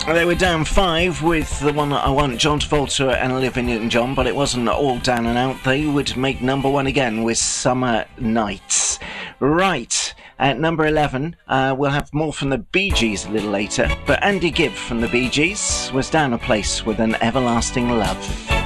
They were down 5 with the one that I want, John Travolta and Olivia Newton-John, but it wasn't all down and out. They would make number 1 again with Summer Nights. Right, at number 11, we'll have more from the Bee Gees a little later, but Andy Gibb from the Bee Gees was down a place with An Everlasting Love.